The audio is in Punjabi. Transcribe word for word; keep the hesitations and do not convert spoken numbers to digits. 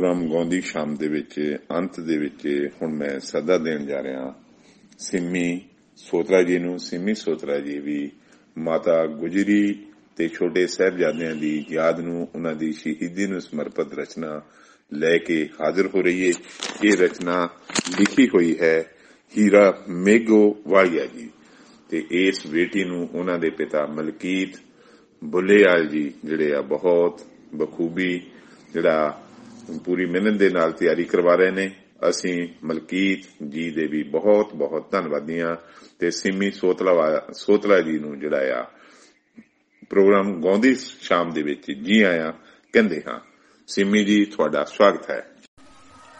ਪ੍ਰੋਗਰਾਮ ਗਾਉਂਦੀ ਸ਼ਾਮ ਦੇ ਵਿੱਚ ਅੰਤ ਦੇ ਵਿੱਚ ਹੁਣ ਮੈਂ ਸੱਦਾ ਦੇਣ ਜਾ ਰਿਹਾ ਸਿੰਮੀ ਸੋਤਰਾ ਜੀ ਨੂੰ। ਸਿੰਮੀ ਸੋਤਰਾ ਜੀ ਵੀ ਮਾਤਾ ਗੁਜਰੀ ਤੇ ਛੋਟੇ ਸਾਹਿਬਜ਼ਾਦਿਆਂ ਦੀ ਯਾਦ ਨੂੰ, ਉਹਨਾਂ ਦੀ ਸ਼ਹੀਦੀ ਨੂੰ ਸਮਰਪਿਤ ਰਚਨਾ ਲੈ ਕੇ ਹਾਜ਼ਰ ਹੋ ਰਹੀ ਹੈ। ਇਹ ਰਚਨਾ ਲਿਖੀ ਹੋਈ ਹੈ ਹੀਰਾ ਮੇਘੋ ਵਾਲੀਆ ਜੀ ਤੇ ਇਸ ਬੇਟੀ ਨੂੰ ਉਹਨਾਂ ਦੇ ਪਿਤਾ ਮਲਕੀਤ ਬੁੱਲੇਆਲ ਜੀ ਜਿਹੜੇ ਆ ਬਹੁਤ ਬਖੂਬੀ ਜਿਹੜਾ ਪੂਰੀ ਮਿਹਨਤ ਦੇ ਨਾਲ ਤਿਆਰੀ ਕਰਵਾ ਰਹੇ ਨੇ। ਅਸੀਂ ਮਲਕੀਤ ਜੀ ਦੇ ਵੀ ਬਹੁਤ ਬਹੁਤ ਧੰਨਵਾਦੀ ਹਾਂ ਤੇ ਸਿੰਮੀ ਸੋਤਲਾ ਸੋਤਲਾ ਜੀ ਨੂੰ ਜਿਹੜਾ ਆ ਪ੍ਰੋਗਰਾਮ ਗਾਉਂਦੀ ਸ਼ਾਮ ਦੇ ਵਿੱਚ ਜੀ ਆਇਆਂ ਕਹਿੰਦੇ ਹਾਂ। ਸਿੰਮੀ ਜੀ, ਤੁਹਾਡਾ ਸਵਾਗਤ ਹੈ।